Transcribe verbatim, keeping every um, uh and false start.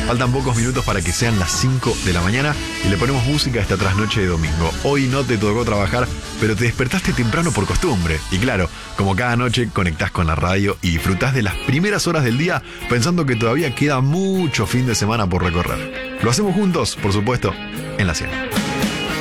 Faltan pocos minutos para que sean las cinco de la mañana y le ponemos música a esta trasnoche de domingo. Hoy no te tocó trabajar, pero te despertaste temprano por costumbre. Y claro, como cada noche conectás con la radio y disfrutás de las primeras horas del día pensando que todavía queda mucho fin de semana por recorrer. Lo hacemos juntos, por supuesto, en La cien.